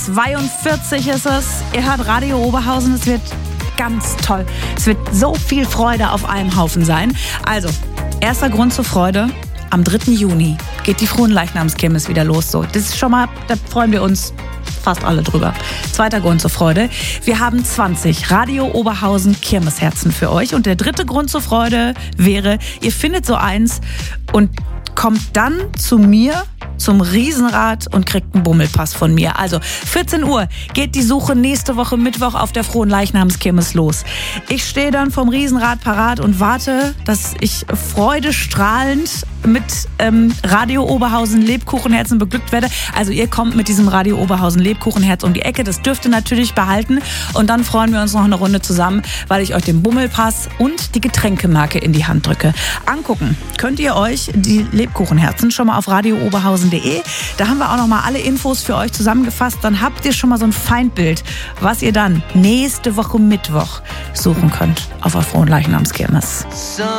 42 ist es. Ihr hört Radio Oberhausen. Es wird ganz toll. Es wird so viel Freude auf einem Haufen sein. Also, erster Grund zur Freude. Am 3. Juni geht die Fronleichnamskirmes wieder los. So, das ist schon mal, da freuen wir uns fast alle drüber. Zweiter Grund zur Freude. Wir haben 20 Radio Oberhausen Kirmesherzen für euch. Und der dritte Grund zur Freude wäre, ihr findet so eins und kommt dann zu mir zum Riesenrad und kriegt einen Bummelpass von mir. Also 14 Uhr geht die Suche nächste Woche Mittwoch auf der Fronleichnamskirmes los. Ich stehe dann vom Riesenrad parat und warte, dass ich freudestrahlend mit Radio Oberhausen Lebkuchenherzen beglückt werde. Also ihr kommt mit diesem Radio Oberhausen Lebkuchenherz um die Ecke. Das dürft ihr natürlich behalten. Und dann freuen wir uns noch eine Runde zusammen, weil ich euch den Bummelpass und die Getränkemarke in die Hand drücke. Angucken könnt ihr euch die Lebkuchenherzen schon mal auf radiooberhausen.de. Da haben wir auch noch mal alle Infos für euch zusammengefasst. Dann habt ihr schon mal so ein Feindbild, was ihr dann nächste Woche Mittwoch suchen könnt auf der Fronleichnamskirmes.